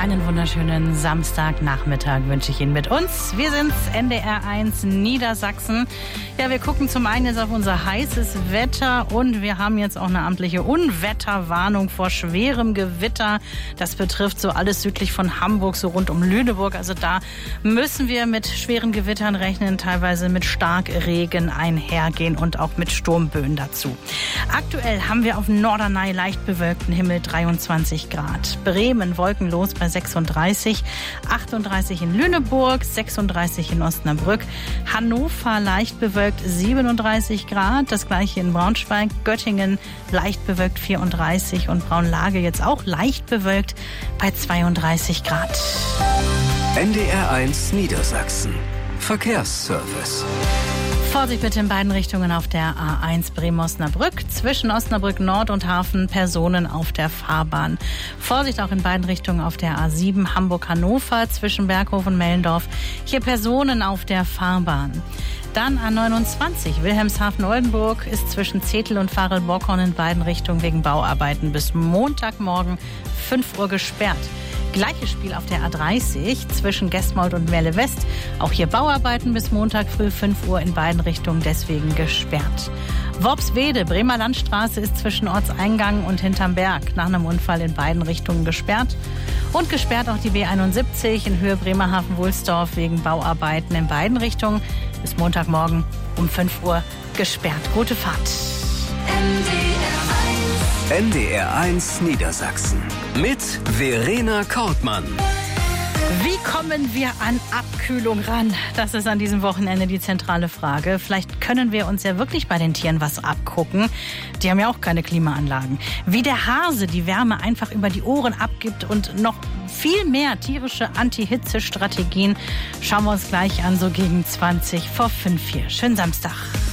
Einen wunderschönen Samstagnachmittag wünsche ich Ihnen mit uns. Wir sind's, NDR 1 Niedersachsen. Ja, wir gucken zum einen jetzt auf unser heißes Wetter und wir haben jetzt auch eine amtliche Unwetterwarnung vor schwerem Gewitter. Das betrifft so alles südlich von Hamburg, so rund um Lüneburg. Also da müssen wir mit schweren Gewittern rechnen, teilweise mit Starkregen einhergehen und auch mit Sturmböen dazu. Aktuell haben wir auf Norderney leicht bewölkten Himmel 23 Grad. Bremen wolkenlos bei 36, 38 in Lüneburg, 36 in Osnabrück, Hannover leicht bewölkt 37 Grad, das gleiche in Braunschweig, Göttingen leicht bewölkt 34 und Braunlage jetzt auch leicht bewölkt bei 32 Grad. NDR 1 Niedersachsen. Verkehrsservice. Vorsicht bitte in beiden Richtungen auf der A1 Bremen-Osnabrück. Zwischen Osnabrück Nord und Hafen Personen auf der Fahrbahn. Vorsicht auch in beiden Richtungen auf der A7 Hamburg-Hannover zwischen Berghof und Mellendorf. Hier Personen auf der Fahrbahn. Dann A29 Wilhelmshaven-Oldenburg ist zwischen Zetel und Farel-Borkorn in beiden Richtungen wegen Bauarbeiten bis Montagmorgen 5 Uhr gesperrt. Gleiches Spiel auf der A30 zwischen Gesmold und Merle West. Auch hier Bauarbeiten bis Montag früh 5 Uhr in beiden Richtungen, deswegen gesperrt. Worpswede, Bremer Landstraße ist zwischen Ortseingang und hinterm Berg nach einem Unfall in beiden Richtungen gesperrt. Und gesperrt auch die B71 in Höhe Bremerhaven-Wulsdorf wegen Bauarbeiten in beiden Richtungen. Bis Montagmorgen um 5 Uhr gesperrt. Gute Fahrt. NDR 1 Niedersachsen mit Verena Kortmann. Wie kommen wir an Abkühlung ran? Das ist an diesem Wochenende die zentrale Frage. Vielleicht können wir uns ja wirklich bei den Tieren was abgucken. Die haben ja auch keine Klimaanlagen. Wie der Hase die Wärme einfach über die Ohren abgibt und noch viel mehr tierische Anti-Hitze-Strategien schauen wir uns gleich an, so gegen 20 vor 5 hier. Schönen Samstag.